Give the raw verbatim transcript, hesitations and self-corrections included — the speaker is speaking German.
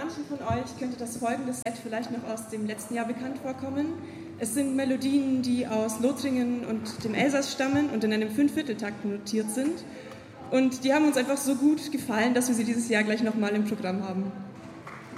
manchen von euch könnte das folgende Set vielleicht noch aus dem letzten Jahr bekannt vorkommen. Es sind Melodien, die aus Lothringen und dem Elsass stammen und in einem Fünfvierteltakt notiert sind. Und die haben uns einfach so gut gefallen, dass wir sie dieses Jahr gleich nochmal im Programm haben.